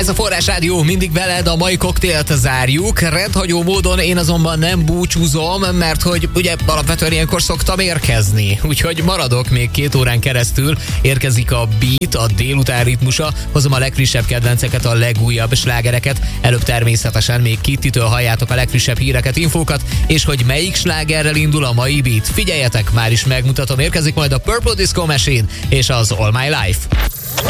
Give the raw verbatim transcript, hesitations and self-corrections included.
Ez a Forrás Rádió, mindig veled, a mai koktélt zárjuk. Rendhagyó módon én azonban nem búcsúzom, mert hogy ugye alapvetően ilyenkor szoktam érkezni. Úgyhogy maradok még két órán keresztül. Érkezik a Beat, a délután ritmusa. Hozom a legfrissebb kedvenceket, a legújabb slágereket. Előbb természetesen még Kittitől halljátok a legfrissebb híreket, infókat, és hogy melyik slágerrel indul a mai Beat. Figyeljetek, már is megmutatom, érkezik majd a Purple Disco Machine és az All My Life.